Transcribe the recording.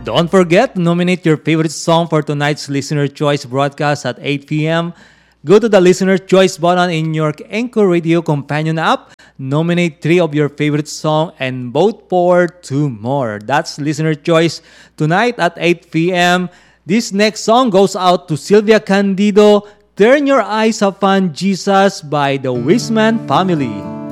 Don't forget to nominate your favorite song for tonight's Listener Choice broadcast at 8 p.m. Go to the Listener Choice button in your Anchor Radio companion app, nominate 3 of your favorite songs, and vote for 2 more. That's Listener Choice tonight at 8 p.m. This next song goes out to Sylvia Candido, Turn Your Eyes Upon Jesus by the Wisman Family.